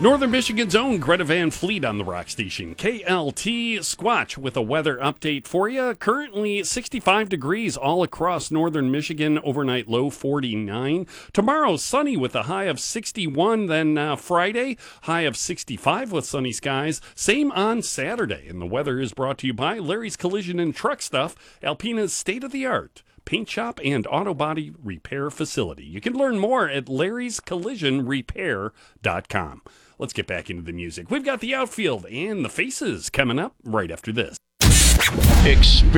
Northern Michigan's own Greta Van Fleet on the rock station. KLT Squatch with a weather update for you. Currently 65 degrees all across northern Michigan. Overnight low 49. Tomorrow sunny with a high of 61. Then Friday high of 65 with sunny skies. Same on Saturday. And the weather is brought to you by Larry's Collision and Truck Stuff, Alpena's state-of-the-art paint shop and auto body repair facility. You can learn more at larryscollisionrepair.com. Let's get back into the music. We've got the outfield and the faces coming up right after this.